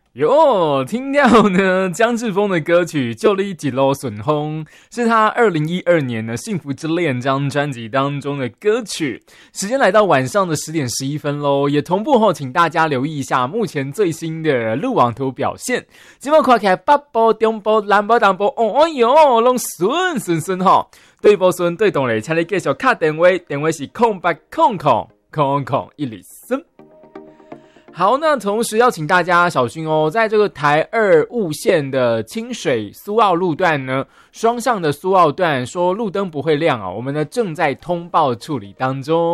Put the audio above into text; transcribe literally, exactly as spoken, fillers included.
哟，听到呢江志峰的歌曲《就你一路顺风》，是他二零一二年的《幸福之恋》这张专辑当中的歌曲。时间来到晚上的十点十一分咯，也同步后请大家留意一下目前最新的路网图表现。今晚看起来北部、中部、南部、东部，哦哎哟，拢顺顺顺吼。对不顺对动嘞，请你继续打电话，电话是空八空空空空一二三。好，那同时要请大家小心哦，在这个台二雾线的清水苏澳路段呢，双向的苏澳段说路灯不会亮啊，我们呢正在通报处理当中。